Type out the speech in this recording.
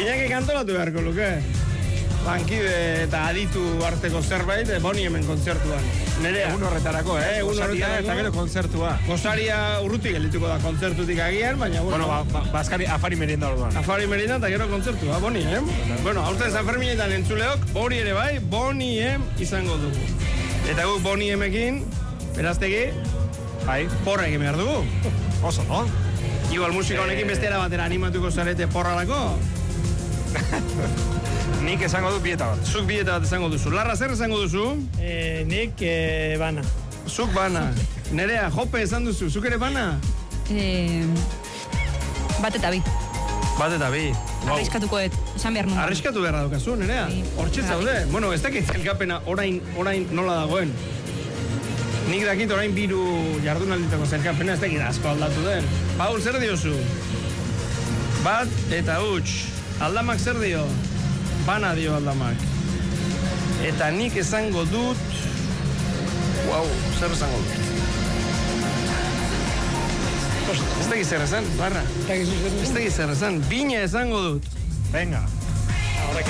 Iñaki kantolatu beharko luke. Lankide eta aditu arteko zerbait, Boni hemen kontzertuan. Nerea. Egun horretarako, Egun horretarako. Eta gero kontzertua. Gosaria urrutik geldituko da kontzertutik agian, baina bueno, Baskari afari merienda orduan. Afari merienda eta gero kontzertua, Boni, Bueno, aurten Sanferminetan entzuleok, hori ere bai, Boni izango dugu. Eta guk Boni emekin, beraztegi, bai, porra egin behar dugu. Oso, no? Igual musika honekin bestera batera animatuko zarete porralako. Nik esango du bieta bat. Zuk bieta bat esango duzu. Larra, zer esango duzu? Nik bana. Zuk bana. Nerea, jope esan duzu. Zuk ere bana? Bat eta bi. Bat eta bi. Arriskatuko esan behar nuen. Arriskatu beharra dukazu, Nerea. Hortxe zaude. Bueno, ez dakit zelkapena orain nola dagoen. Nik dakit orain biru jardunalditako zelkapena, ez dakit asko aldatu den. Paul, zer diozu? Bat eta huts. Aldamak zer dio? Bana dio aldamak. Eta nik esango dut... Wow, zer esango dut? Ez dakit zer esan, barra. Ez dakit zer esan, bina esango dut. Venga. Horrek